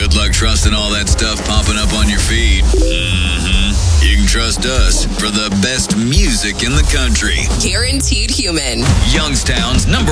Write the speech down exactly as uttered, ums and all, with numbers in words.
Good luck trusting all that stuff popping up on your feed. Mm-hmm. You can trust us for the best music in the country. Guaranteed Human. Youngstown's number